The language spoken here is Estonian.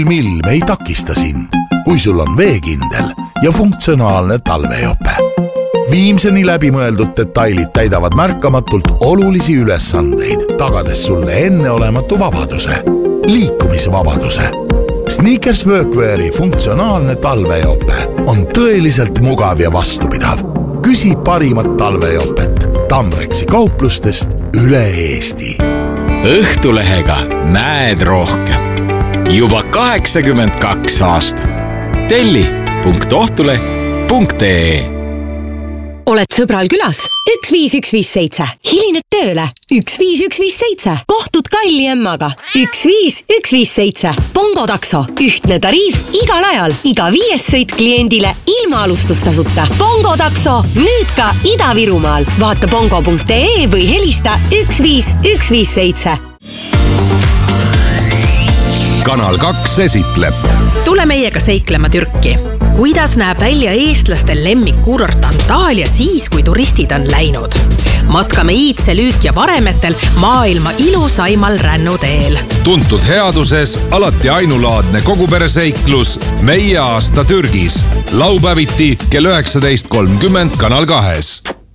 Ilm ei takista sind, kui sul on veekindel ja funktsionaalne talvejope. Viimseni läbimõeldud detailid täidavad märkamatult olulisi ülesandeid, tagades sulle enneolematu vabaduse, liikumisvabaduse. Sneakers Workweari funktsionaalne talvejope on tõeliselt mugav ja vastupidav. Küsi parimat talvejopet Tamreksi kauplustest üle Eesti. Õhtulehega näed rohkem. Juba 82 aastat. telli.ohtuleh.ee. Oled sõbral külas? 15157. Hilined tööle? 15157. Kohtud Kalli emmaga? 15157. Bongo takso. Ühtne tariif igal ajal. Iga 5 sõit kliendile ilma alustustasuta. Bongo takso. Nüüd ka Ida-Virumaal. Vaata bongo.ee või helista 15157. Kanal 2 esitleb. Tule meiega seiklema Türki. Kuidas näeb välja eestlaste lemmikkuurort Antalya siis, kui turistid on läinud? Matkame Iidse Lüük ja Varemetel maailma ilusaimal rännuteel. Tuntud headuses alati ainulaadne kogupereseiklus Meie aasta Türgis. Laupäeviti kell 19.30 Kanal 2.